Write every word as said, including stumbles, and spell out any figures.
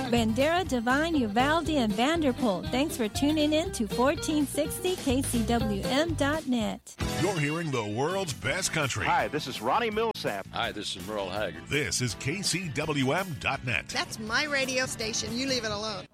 Bandera, Divine, Uvalde, and Vanderpool. Thanks for tuning in to fourteen sixty K C W M dot net. You're hearing the world's best country. Hi, this is Ronnie Millsap. Hi, this is Merle Haggard. This is K C W M dot net. That's my radio station. You leave it alone.